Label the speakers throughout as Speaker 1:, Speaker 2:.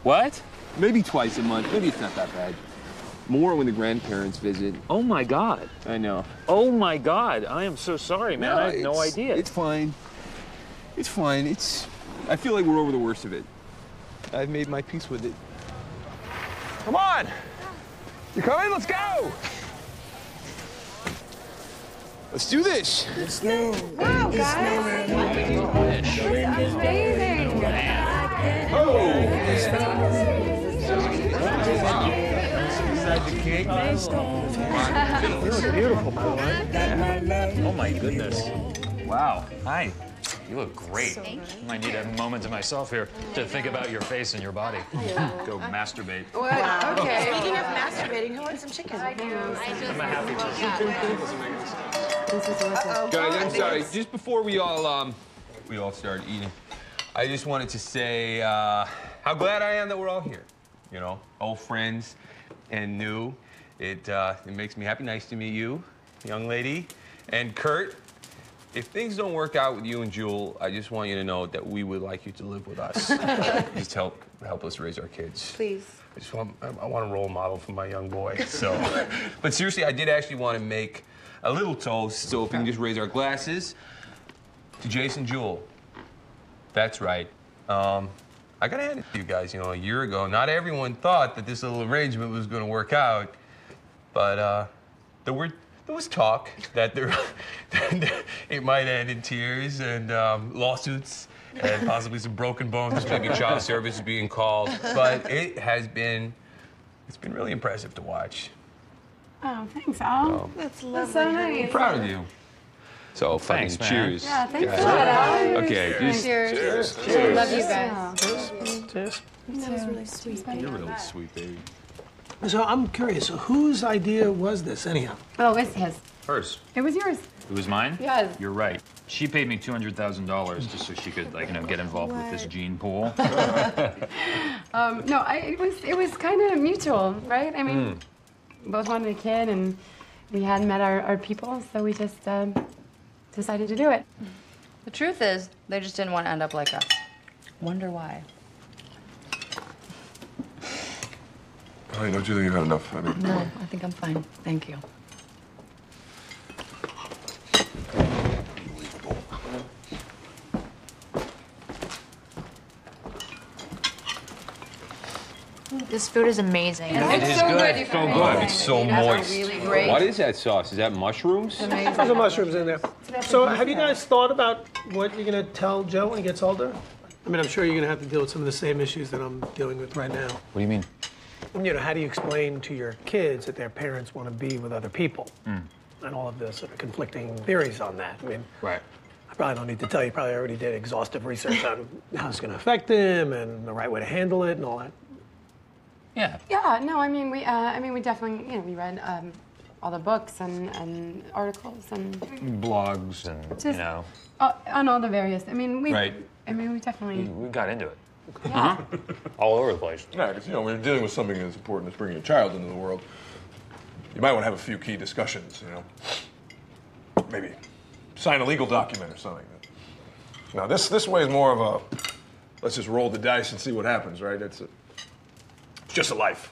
Speaker 1: What?
Speaker 2: Maybe twice a month. Maybe it's not that bad. More when the grandparents visit.
Speaker 1: Oh my God.
Speaker 2: I know.
Speaker 1: Oh my God. I am so sorry, man. I had no idea.
Speaker 2: It's fine. It's fine. I feel like we're over the worst of it. I've made my peace with it. Come on! You coming? Let's go! Let's do this!
Speaker 3: It's new.
Speaker 4: Wow, guys! This is amazing!
Speaker 5: You look beautiful, by the way.
Speaker 1: Oh my goodness. Wow. Hi. You look great. I might need a moment to myself here to think about your face and your body. Go masturbate.
Speaker 4: What? Okay.
Speaker 3: Speaking of masturbating, who wants some chicken? I do.
Speaker 1: I'm a happy
Speaker 4: This is awesome.
Speaker 2: Guys, I'm sorry. Just before we all start eating, I just wanted to say how glad I am that we're all here. You know, old friends and new. It makes me happy. Nice to meet you, young lady. And Kurt, if things don't work out with you and Jewel, I just want you to know that we would like you to live with us. Just help us raise our kids.
Speaker 3: Please.
Speaker 2: I want a role model for my young boy. So, but seriously, I did actually want to make a little toast. So if we can just raise our glasses to Jason Jewel. That's right. I gotta hand it to you guys. You know, a year ago, not everyone thought that this little arrangement was going to work out, but there was talk that it might end in tears and lawsuits and possibly some broken bones, maybe child service is being called. But it's been really impressive to watch.
Speaker 4: Oh, thanks, Al.
Speaker 3: That's
Speaker 4: That's
Speaker 3: lovely.
Speaker 4: so nice.
Speaker 2: I'm proud of you. So
Speaker 1: Thanks, man.
Speaker 2: cheers.
Speaker 4: Yeah, thanks a lot, Al.
Speaker 2: Okay,
Speaker 4: Cheers.
Speaker 2: Cheers.
Speaker 4: Love you guys.
Speaker 5: Cheers.
Speaker 3: That was really sweet.
Speaker 2: You're really sweet, baby.
Speaker 5: So I'm curious, so whose idea was this, anyhow?
Speaker 4: Oh, it's his.
Speaker 1: Hers.
Speaker 4: It was yours.
Speaker 1: It was mine?
Speaker 4: Yes.
Speaker 1: You're right. She paid me $200,000 just so she could, like, get involved with this gene pool.
Speaker 4: No, it was kind of mutual, right? I mean, both wanted a kid, and we hadn't met our people, so we just decided to do it.
Speaker 6: The truth is, they just didn't want to end up like us. Wonder why.
Speaker 7: Honey, don't you think you've had enough? I mean,
Speaker 6: No, I think I'm fine. Thank you.
Speaker 8: This food is amazing.
Speaker 2: It is
Speaker 4: so
Speaker 2: good.
Speaker 4: good, you
Speaker 2: So
Speaker 4: guys.
Speaker 2: good. It's so
Speaker 4: You guys are
Speaker 2: moist.
Speaker 4: really great.
Speaker 2: What is that sauce? Is that mushrooms?
Speaker 5: There's some mushrooms in there. So have you guys thought about what you're going to tell Joe when he gets older? I mean, I'm sure you're going to have to deal with some of the same issues that I'm dealing with right now.
Speaker 1: What do you mean?
Speaker 5: You know, how do you explain to your kids that their parents want to be with other people? And all of the sort of conflicting theories on that. I mean,
Speaker 1: Right.
Speaker 5: I probably don't need to tell you, probably already did exhaustive research on how it's going to affect them and the right way to handle it and all that.
Speaker 1: Yeah.
Speaker 4: Yeah, no, I mean, we definitely, you know, we read all the books and articles and
Speaker 1: Blogs and,
Speaker 4: Just- on all the various. I mean, we definitely.
Speaker 1: we got into it.
Speaker 4: Yeah.
Speaker 1: All over the place.
Speaker 7: yeah, because, you know, when you're dealing with something as important as bringing a child into the world, you might want to have a few key discussions, you know. Maybe sign a legal document or something. Now, this way is more of a, let's just roll the dice and see what happens, right? It's just a life.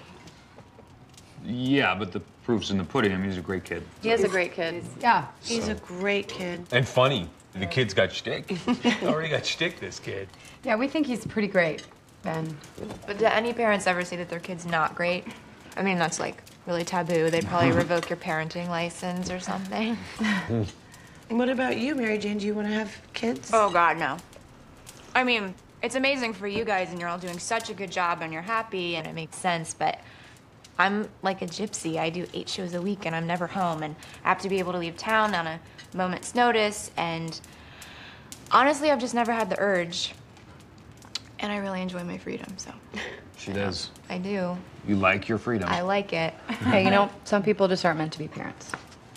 Speaker 1: Yeah, but the proof's in the pudding. I mean, he's a great kid.
Speaker 6: He is a great kid.
Speaker 4: Yeah.
Speaker 3: He's a great kid.
Speaker 2: And funny. The kid's got shtick. Already got shtick, this kid.
Speaker 4: Yeah, we think he's pretty great, Ben.
Speaker 8: But do any parents ever say that their kid's not great? I mean, that's like really taboo. They'd probably revoke your parenting license or something.
Speaker 3: What about you, Mary Jane? Do you want to have kids?
Speaker 8: Oh, God, no. I mean, it's amazing for you guys, and you're all doing such a good job, and you're happy, and it makes sense, but I'm like a gypsy. I do 8 shows a week, and I'm never home, and I have to be able to leave town on a moment's notice, and honestly, I've just never had the urge. And I really enjoy my freedom, so.
Speaker 1: She does.
Speaker 8: I do.
Speaker 1: You like your freedom.
Speaker 8: I like it.
Speaker 6: Hey, you know, some people just aren't meant to be parents.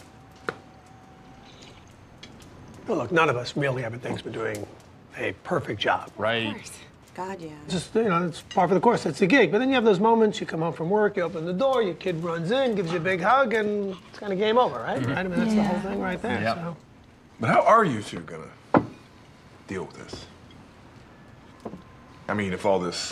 Speaker 5: Well, look, none of us really ever thinks we're doing a perfect job.
Speaker 1: Right.
Speaker 3: God, yeah.
Speaker 5: Just, you know, it's par for the course. It's a gig. But then you have those moments, you come home from work, you open the door, your kid runs in, gives you a big hug, and it's kind of game over, right? Right? I mean, that's the whole thing right there.
Speaker 1: Yep.
Speaker 5: So.
Speaker 7: But how are you two gonna deal with this? I mean, if all this